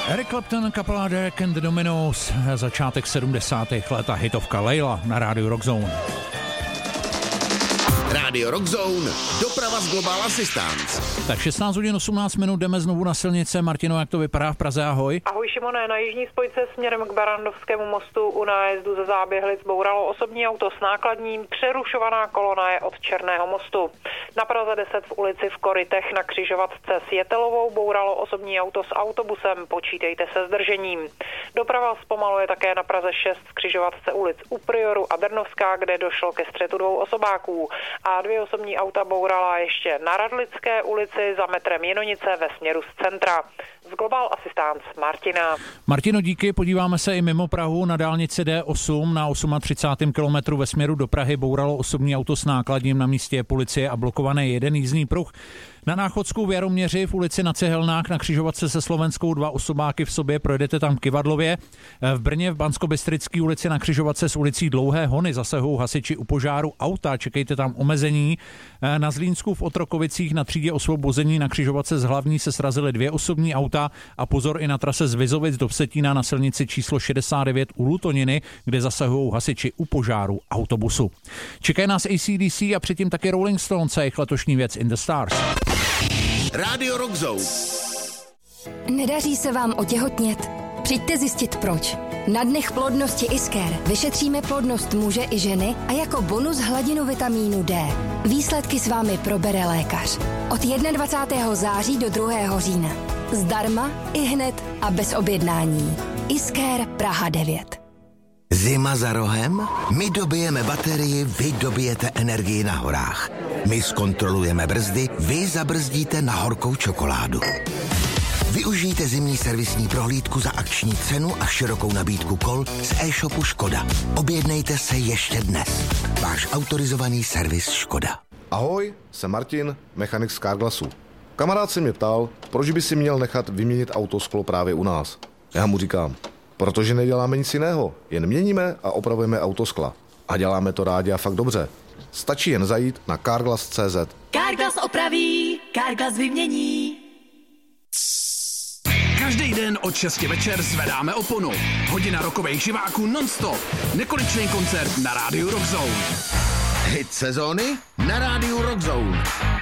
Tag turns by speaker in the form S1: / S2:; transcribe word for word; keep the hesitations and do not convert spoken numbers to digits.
S1: Eric Clapton, kapela Derek and the Dominos, začátek sedmdesátých let a hitovka Layla na rádiu Rock Zone.
S2: Rádio Rock Zone, doprava z Global Assistance.
S1: Tak šestnáct hodin osmnáct minut, jdeme znovu na silnice. Martino, jak to vypadá v Praze, ahoj?
S3: Ahoj Šimone, na jižní spojce směrem k Barrandovskému mostu u nájezdu ze Záběhlic bouralo osobní auto s nákladním, přerušovaná kolona je od Černého mostu. Na Praze deset v ulici v Korytech na křižovatce s Jetelovou bouralo osobní auto s autobusem, počítejte se zdržením. Doprava zpomaluje také na Praze šest v křižovatce ulic U Prioru a Drnovská, kde došlo ke střetu dvou osobáků. A dvě osobní auta bourala ještě na Radlické ulici za metrem Jinonice ve směru z centra. Z Global Assistance Martina.
S1: Martino, díky, podíváme se i mimo Prahu. Na dálnici D osm na třicátém osmém kilometru ve směru do Prahy bouralo osobní auto s nákladním, na místě je policie a blokovaný jeden jízdní pruh. Na Náchodskou v Jaroměři v ulici na Cihelnách na křižovatce se Slovenskou dva osobáky v sobě, projedete tam Kyvadlově. V Brně v Banskobystrické ulici na křižovatce s ulicí Dlouhé Hony zasahují hasiči u požáru auta, čekejte tam omezení. Na Zlínsku v Otrokovicích na třídě Osvobození na křižovatce z Hlavní se srazily dvě osobní auta a pozor i na trase z Vizovic do Vsetína na silnici číslo šedesát devět u Lutoniny, kde zasahují hasiči u požáru autobusu. Čekají nás A C D C a předtím taky Rolling Stones a jejich letošní věc In the Stars.
S2: Rádio Rock Zone.
S4: Nedaří se vám otěhotnět? Přijďte zjistit proč. Na dnech plodnosti Isker vyšetříme plodnost muže i ženy a jako bonus hladinu vitamínu D. Výsledky s vámi probere lékař. Od dvacátého prvního září do druhého října. Zdarma, ihned a bez objednání. Isker Praha devět.
S5: Zima za rohem? My dobijeme baterii, vy dobijete energii na horách. My zkontrolujeme brzdy, vy zabrzdíte na horkou čokoládu. Využijte zimní servisní prohlídku za akční cenu a širokou nabídku kol z e-shopu Škoda. Objednejte se ještě dnes. Váš autorizovaný servis Škoda.
S6: Ahoj, jsem Martin, mechanik z Carglassu. Kamarád se mě ptal, proč by si měl nechat vyměnit autosklo právě u nás. Já mu říkám, protože neděláme nic jiného, jen měníme a opravujeme autoskla. A děláme to rádi a fakt dobře. Stačí jen zajít na carglass tečka cé zet.
S7: Carglass opraví, Carglass vymění.
S8: Každý den od šesti večer zvedáme oponu. Hodina rokových živáků non-stop. Nekonečný koncert na rádiu Rock Zone.
S2: Hit sezóny na rádiu Rock Zone.